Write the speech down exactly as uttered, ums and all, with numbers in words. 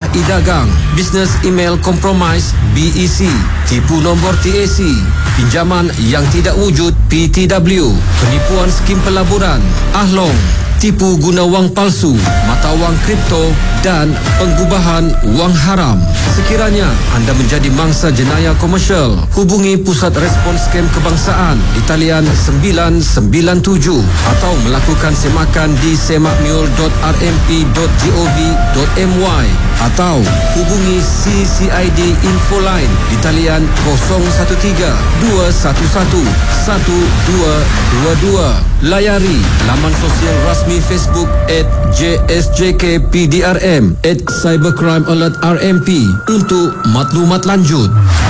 e-dagang, Business Email Compromise B E C, tipu nombor T A C, pinjaman yang tidak wujud P T W, penipuan skim pelaburan, ahlong, tipu guna wang palsu, mata wang kripto dan pengubahan wang haram. Sekiranya anda menjadi mangsa jenayah komersial, hubungi Pusat Respons Skem Kebangsaan di talian sembilan sembilan tujuh atau melakukan semakan di semakmule dot r m p dot gov dot m y atau hubungi C C I D Infoline di talian kosong satu tiga dua satu satu satu dua dua dua. Layari laman sosial rasmi Facebook at J S J K P D R M at Cybercrime Alert R M P untuk maklumat lanjut.